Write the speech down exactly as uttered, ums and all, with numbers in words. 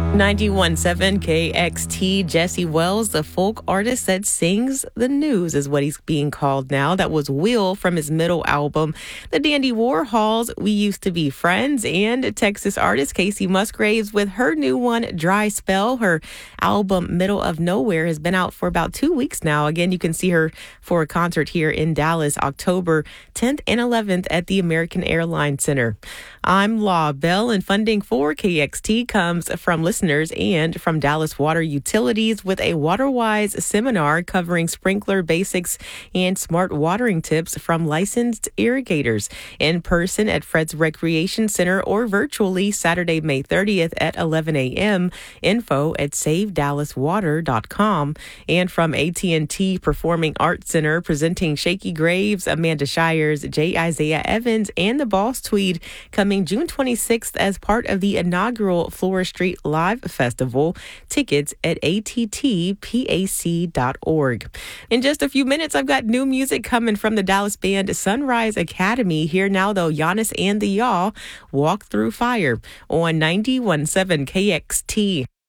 ninety-one point seven K X T, Jesse Wells, the folk artist that sings the news, is what he's being called now. That was Will from his middle album. The Dandy Warhols, We Used to Be Friends, and Texas artist Casey Musgraves with her new one, Dry Spell. Her album, Middle of Nowhere, has been out for about two weeks now. Again, you can see her for a concert here in Dallas, October tenth and eleventh at the American Airlines Center. I'm Law Bell, and funding for K X T comes from listeners and from Dallas Water Utilities with a WaterWise seminar covering sprinkler basics and smart watering tips from licensed irrigators. In person at Fred's Recreation Center or virtually Saturday, May thirtieth at eleven a.m. Info at save dallas water dot com. And from A T and T Performing Arts Center, presenting Shaky Graves, Amanda Shires, J. Isaiah Evans, and the Boss Tweed, coming June twenty-sixth as part of the inaugural Flora Street Live Festival. Tickets at A T T pac dot org. In just a few minutes, I've got new music coming from the Dallas band Sunrise Academy. Here now, though, Giannis and the Y'all, Walk Through Fire on ninety-one point seven K X T.